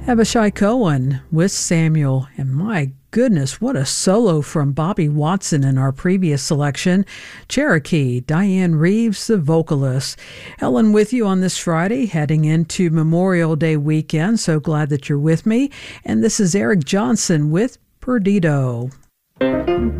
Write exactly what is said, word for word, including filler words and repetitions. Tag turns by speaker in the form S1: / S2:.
S1: Abishai Cohen with Samuel, and my goodness, what a solo from Bobby Watson in our previous selection. Cherokee, Diane Reeves, the vocalist. Ellen with you on this Friday, heading into Memorial Day weekend. So glad that you're with me. And this is Eric Johnson with Perdido.